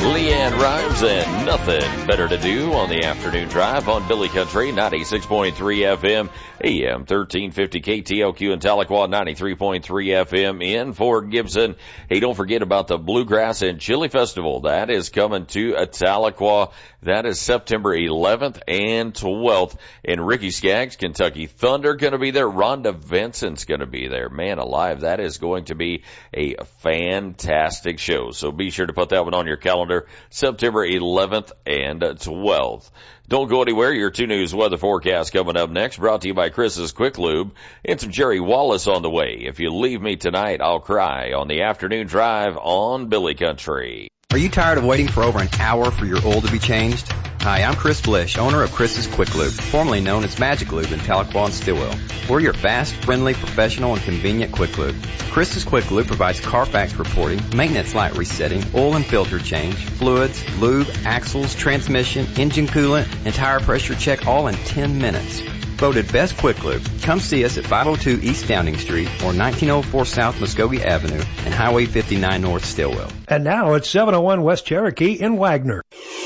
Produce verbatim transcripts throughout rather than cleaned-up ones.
Leanne Rhymes and Nothing Better to Do on the afternoon drive on Billy Country, ninety-six point three F M, A M thirteen fifty K T L Q in Tahlequah, ninety-three point three F M in Fort Gibson. Hey, don't forget about the Bluegrass and Chili Festival. That is coming to Tahlequah. That is September eleventh and twelfth. And Ricky Skaggs, Kentucky Thunder, going to be there. Rhonda Vincent's going to be there. Man alive, that is going to be a fantastic show. So be sure to put that one on your calendar, September eleventh and twelfth. Don't go anywhere. Your two News weather forecast coming up next, brought to you by Chris's Quick Lube and some Jerry Wallace on the way. If you leave me tonight, I'll cry on the afternoon drive on Billy Country. Are you tired of waiting for over an hour for your oil to be changed? Hi, I'm Chris Blish, owner of Chris's Quick Lube, formerly known as Magic Lube in Tahlequah and Stillwell. We're your fast, friendly, professional, and convenient Quick Lube. Chris's Quick Lube provides Carfax reporting, maintenance light resetting, oil and filter change, fluids, lube, axles, transmission, engine coolant, and tire pressure check all in ten minutes. Voted Best Quick Lube. Come see us at five oh two East Downing Street or nineteen oh four South Muskogee Avenue and Highway fifty-nine North Stillwell. And now it's seven oh one West Cherokee in Wagner.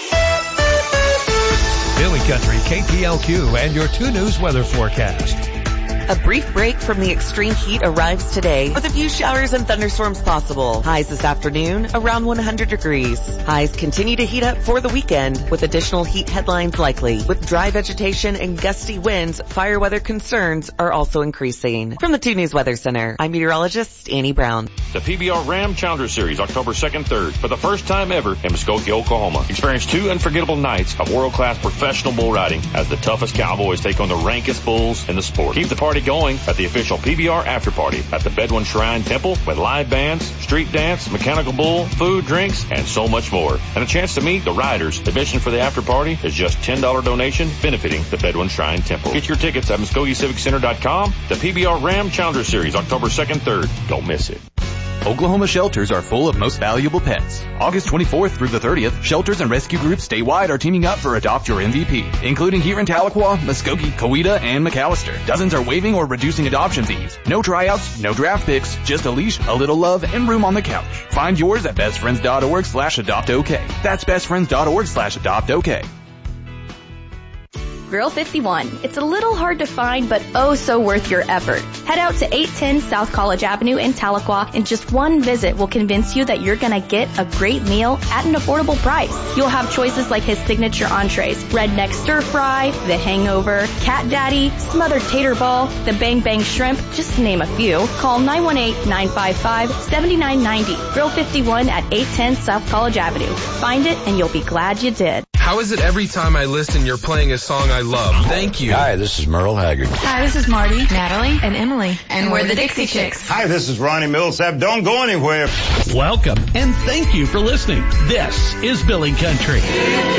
Billy Country, K T L Q, and your two News weather forecast. A brief break from the extreme heat arrives today with a few showers and thunderstorms possible. Highs this afternoon around one hundred degrees. Highs continue to heat up for the weekend with additional heat headlines likely. With dry vegetation and gusty winds, fire weather concerns are also increasing. From the two News Weather Center, I'm meteorologist Annie Brown. The P B R Ram Challenger Series, October second, third, for the first time ever in Muskogee, Oklahoma. Experience two unforgettable nights of world-class professional bull riding as the toughest cowboys take on the rankest bulls in the sport. Keep the party going at the official P B R After Party at the Bedouin Shrine Temple with live bands, street dance, mechanical bull, food, drinks, and so much more. And a chance to meet the riders. Admission for the after party is just ten dollars donation benefiting the Bedouin Shrine Temple. Get your tickets at Muskogee Civic Center dot com. The P B R Ram Challenger Series, October second, third. Don't miss it. Oklahoma shelters are full of most valuable pets. August twenty-fourth through the thirtieth, shelters and rescue groups statewide are teaming up for Adopt Your M V P, including here in Tahlequah, Muskogee, Coweta, and McAllister. Dozens are waiving or reducing adoption fees. No tryouts, no draft picks, just a leash, a little love, and room on the couch. Find yours at bestfriends.org slash adopt OK. That's bestfriends.org slash adopt OK. Grill fifty-one. It's a little hard to find, but oh so worth your effort. Head out to eight ten South College Avenue in Tahlequah, and just one visit will convince you that you're gonna get a great meal at an affordable price. You'll have choices like his signature entrees, redneck stir fry, the hangover, cat daddy, smothered tater ball, the bang bang shrimp, just to name a few. Call nine one eight, nine five five, seven nine nine zero. Grill fifty-one at eight ten South College Avenue. Find it and you'll be glad you did. How is it every time I listen you're playing a song I love? Thank you. Hi, this is Merle Haggard. Hi, this is Marty, Natalie, and Emily. And we're the Dixie Chicks. Hi, this is Ronnie Millsap. Don't go anywhere. Welcome, and thank you for listening. This is Billy Country.